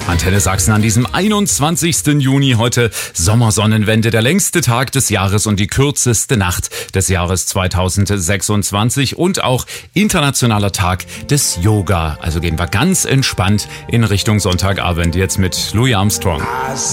Antenne Sachsen an diesem 21. Juni, heute Sommersonnenwende, der längste Tag des Jahres und die kürzeste Nacht des Jahres 2026 und auch internationaler Tag des Yoga. Also gehen wir ganz entspannt in Richtung Sonntagabend jetzt mit Louis Armstrong.